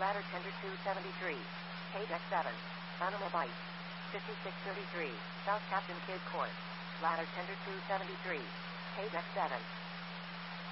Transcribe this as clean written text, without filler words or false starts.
Ladder Tender 273. Page X7. Animal Bite. 5633. South Captain Kidd Court. Ladder Tender 273. Page X7.